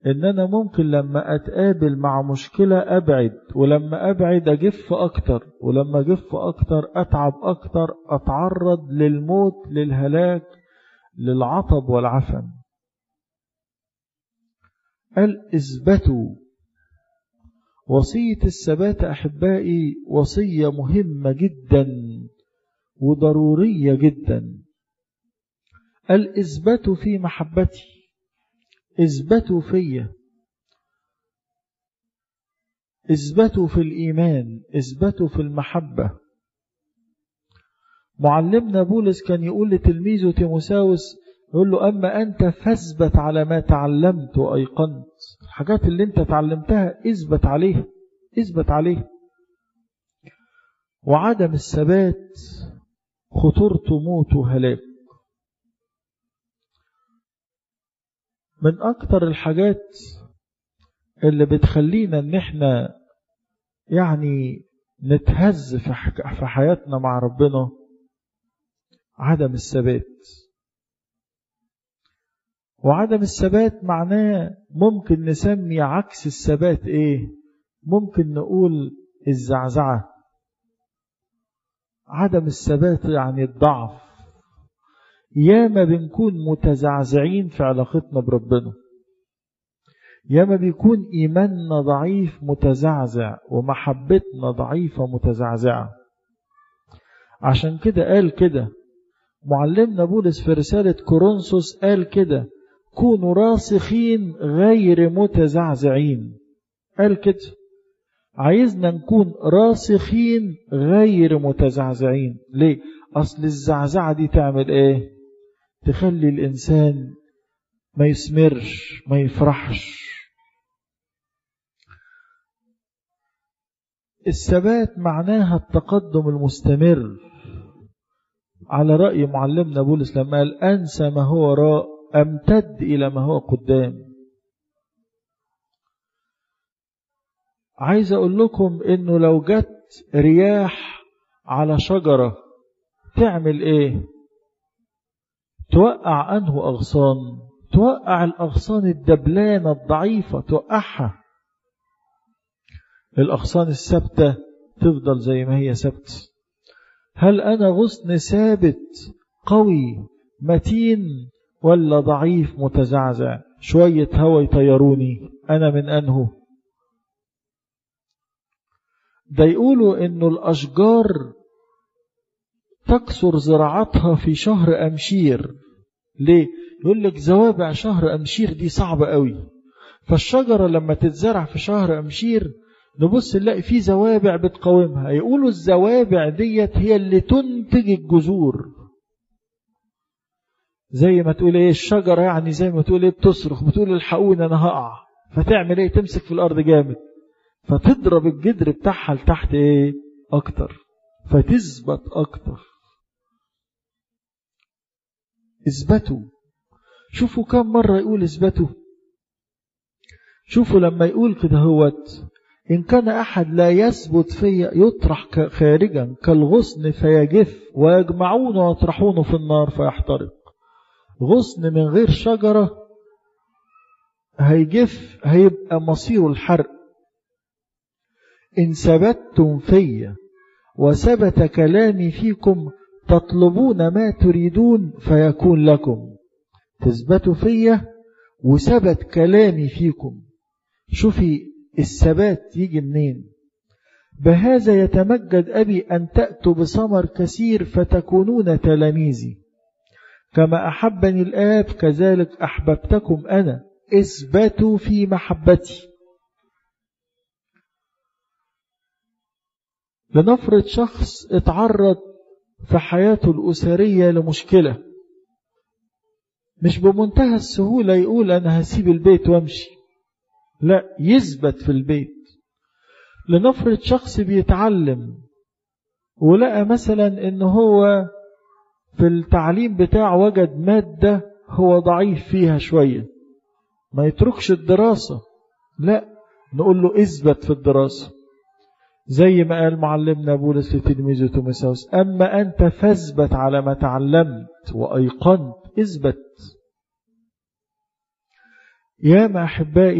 إن أنا ممكن لما أتقابل مع مشكلة أبعد، ولما أبعد أجف أكتر، ولما أجف أكتر أتعب أكتر، أتعرض للموت، للهلاك، للعطب والعفن. قال اثبتوا. وصية الثبات أحبائي وصية مهمة جدا وضرورية جدا. قال اثبتوا في محبتي، اثبتوا فيا، اثبتوا في الإيمان، اثبتوا في المحبة. معلمنا بولس كان يقول لتلميذه تيموثاوس، يقول له أما أنت فاثبت على ما تعلمت وأيقنت. الحاجات اللي أنت تعلمتها اثبت عليها، اثبت عليها. وعدم الثبات خطورته موت وهلاك. من أكتر الحاجات اللي بتخلينا ان احنا يعني نتهز في حياتنا مع ربنا عدم الثبات. وعدم الثبات معناه ممكن نسمي عكس الثبات ايه؟ ممكن نقول الزعزعة. عدم الثبات يعني الضعف. ياما بنكون متزعزعين في علاقتنا بربنا، ياما بيكون إيماننا ضعيف متزعزع، ومحبتنا ضعيفة متزعزعة. عشان كده قال كده معلمنا بولس في رسالة كورنثوس، قال كده كونوا راسخين غير متزعزعين. قال كده عايزنا نكون راسخين غير متزعزعين. ليه؟ أصل الزعزعة دي تعمل ايه؟ تخلي الإنسان ما يسمرش، ما يفرحش. الثبات معناها التقدم المستمر، على رأي معلمنا بولس لما قال أنسى ما هو وراء أمتد إلى ما هو قدام. عايز أقول لكم إنه لو جت رياح على شجرة تعمل إيه؟ توقع أنه أغصان، توقع الأغصان الدبلانة الضعيفة، توقعها. الأغصان الثابتة تفضل زي ما هي ثابتة. هل أنا غصن ثابت قوي متين، ولا ضعيف متزعزع؟ شوية هوا يطيروني، أنا من أنه؟ ده يقولوا إنه الأشجار تكسر زراعتها في شهر أمشير. ليه؟ يقول لك زوابع شهر أمشير دي صعبة قوي، فالشجرة لما تتزرع في شهر أمشير نبص نلاقي فيه زوابع بتقاومها. يقولوا الزوابع ديت هي اللي تنتج الجذور. زي ما تقول ايه الشجرة، يعني زي ما تقول ايه بتصرخ، بتقول الحقوني انا هقع، فتعمل ايه؟ تمسك في الارض جامد، فتضرب الجدر بتاعها لتحت ايه اكتر، فتثبت اكتر. اثبتوا. شوفوا كم مرة يقول اثبتوا. شوفوا لما يقول كده هوت إن كان أحد لا يثبت فيا يطرح خارجا كالغصن فيجف، ويجمعون ويطرحونه في النار فيحترق. غصن من غير شجرة هيجف، هيبقى مصيره الحرق. إن ثبتتم فيا وثبت كلامي فيكم تطلبون ما تريدون فيكون لكم. تثبتوا فيا وثبت كلامي فيكم. شوفي الثبات يجي منين؟ بهذا يتمجد أبي أن تأتوا بثمر كثير فتكونون تلاميذي، كما أحبني الآب كذلك أحببتكم أنا. اثبتوا في محبتي. لنفرض شخص اتعرض في حياته الأسرية لمشكلة، مش بمنتهى السهولة يقول أنا هسيب البيت وامشي، لا، يثبت في البيت. لنفرض شخص بيتعلم ولقى مثلا إنه هو في التعليم بتاعه وجد مادة هو ضعيف فيها شوية، ما يتركش الدراسة، لا، نقول له اثبت في الدراسة. زي ما قال معلمنا بولس لتلميذه تيموثاوس أما أنت فاثبت على ما تعلمت وأيقنت. اثبت. يا ما أحبائي